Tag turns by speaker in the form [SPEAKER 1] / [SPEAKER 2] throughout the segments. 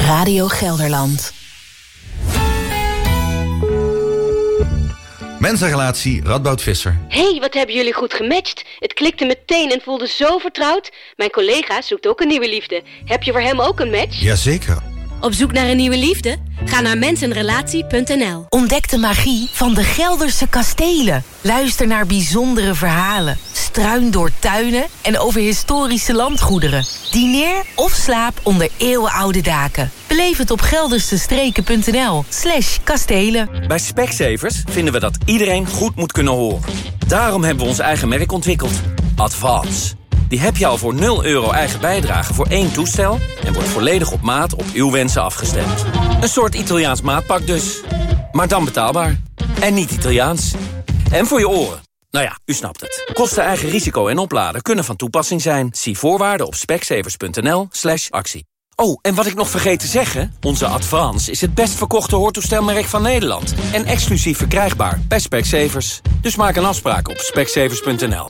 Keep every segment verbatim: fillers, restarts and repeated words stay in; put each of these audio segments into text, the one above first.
[SPEAKER 1] Radio Gelderland.
[SPEAKER 2] Mensenrelatie Radboud Visser.
[SPEAKER 3] Hey, wat hebben jullie goed gematcht. Het klikte meteen en voelde zo vertrouwd. Mijn collega zoekt ook een nieuwe liefde. Heb je voor hem ook een match?
[SPEAKER 2] Jazeker.
[SPEAKER 3] Op zoek naar een nieuwe liefde? Ga naar mensenrelatie punt n l.
[SPEAKER 1] Ontdek de magie van de Gelderse kastelen. Luister naar bijzondere verhalen. Struin door tuinen en over historische landgoederen. Dineer of slaap onder eeuwenoude daken. Beleef het op geldersestreken punt n l slash kastelen.
[SPEAKER 4] Bij Specsavers vinden we dat iedereen goed moet kunnen horen. Daarom hebben we ons eigen merk ontwikkeld. Advance. Die heb je al voor nul euro eigen bijdrage voor één toestel... en wordt volledig op maat op uw wensen afgestemd. Een soort Italiaans maatpak dus. Maar dan betaalbaar. En niet Italiaans. En voor je oren. Nou ja, u snapt het. Kosten, eigen risico en opladen kunnen van toepassing zijn. Zie voorwaarden op specsavers punt n l slash actie. Oh, en wat ik nog vergeet te zeggen... onze Advance is het best verkochte hoortoestelmerk van Nederland. En exclusief verkrijgbaar bij Specsavers. Dus maak een afspraak op specsavers punt n l.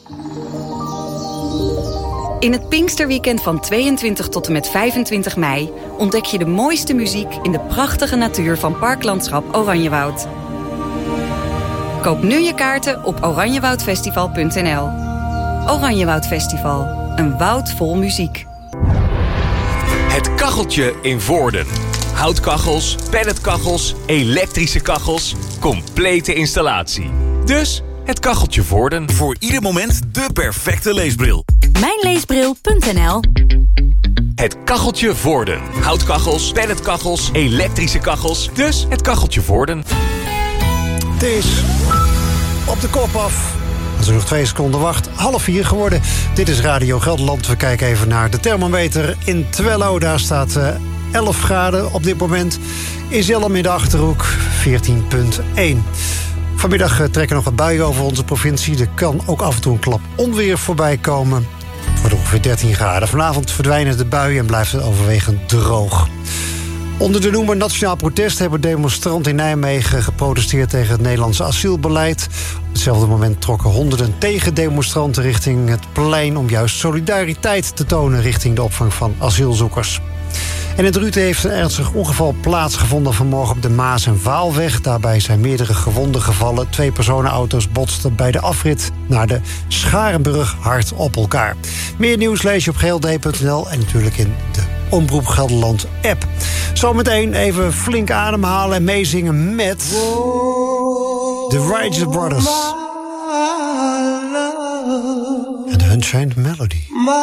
[SPEAKER 5] In het Pinksterweekend van tweeëntwintig tot en met vijfentwintig mei... ontdek je de mooiste muziek in de prachtige natuur van Parklandschap Oranjewoud. Koop nu je kaarten op oranjewoudfestival punt n l. Oranjewoud Festival, een woud vol muziek.
[SPEAKER 6] Het Kacheltje in Voorden. Houtkachels, pelletkachels, elektrische kachels, complete installatie. Dus het Kacheltje Voorden.
[SPEAKER 7] Voor ieder moment de perfecte leesbril.
[SPEAKER 1] Mijnleesbril punt n l.
[SPEAKER 6] Het Kacheltje Voorden. Houtkachels, pelletkachels, elektrische kachels. Dus het Kacheltje Voorden.
[SPEAKER 8] Het is op de kop af. Als u nog twee seconden wacht, half vier geworden. Dit is Radio Gelderland. We kijken even naar de thermometer in Twello. Daar staat uh, elf graden op dit moment. In Zellem in de Achterhoek veertien komma één. Vanmiddag uh, trekken nog wat buien over onze provincie. Er kan ook af en toe een klap onweer voorbij komen. Het wordt ongeveer dertien graden. Vanavond verdwijnen de buien en blijft het overwegend droog. Onder de noemer Nationaal Protest hebben demonstranten in Nijmegen geprotesteerd tegen het Nederlandse asielbeleid. Op hetzelfde moment trokken honderden tegendemonstranten richting het plein om juist solidariteit te tonen richting de opvang van asielzoekers. En in Druten heeft een ernstig ongeval plaatsgevonden vanmorgen op de Maas- en Vaalweg. Daarbij zijn meerdere gewonden gevallen. Twee personenauto's botsten bij de afrit naar de Scharenburg hard op elkaar. Meer nieuws lees je op g l d punt n l en natuurlijk in de Omroep Gelderland app. Zometeen even flink ademhalen en meezingen met The Righteous Brothers en The Unchained Melody.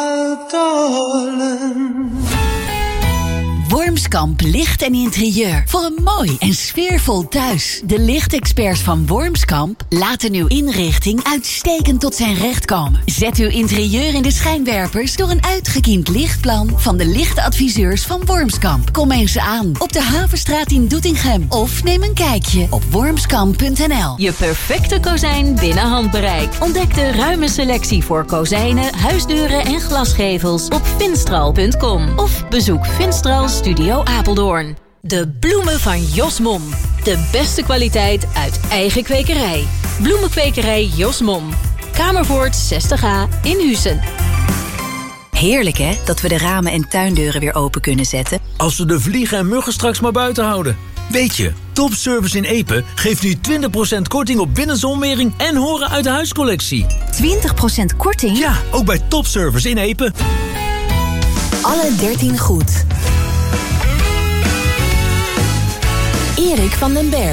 [SPEAKER 1] Wormskamp Licht en Interieur. Voor een mooi en sfeervol thuis. De lichtexperts van Wormskamp laten uw inrichting uitstekend tot zijn recht komen. Zet uw interieur in de schijnwerpers door een uitgekiend lichtplan van de lichtadviseurs van Wormskamp. Kom eens aan op de Havenstraat in Doetinchem of neem een kijkje op wormskamp punt n l.
[SPEAKER 9] Je perfecte kozijn binnen handbereik. Ontdek de ruime selectie voor kozijnen, huisdeuren en glasgevels op finstral punt com of bezoek Finstral Studio Apeldoorn. De bloemen van Jos Mom. De beste kwaliteit uit eigen kwekerij. Bloemenkwekerij Jos Mom. Kamervoort zestig A in Huissen.
[SPEAKER 1] Heerlijk hè, dat we de ramen en tuindeuren weer open kunnen zetten.
[SPEAKER 7] Als we de vliegen en muggen straks maar buiten houden. Weet je, Topservice in Epe geeft nu twintig procent korting op binnenzonwering en horen uit de huiscollectie.
[SPEAKER 1] twintig procent korting?
[SPEAKER 7] Ja, ook bij Topservice in Epe.
[SPEAKER 1] Alle dertien goed. Erik van den Berg.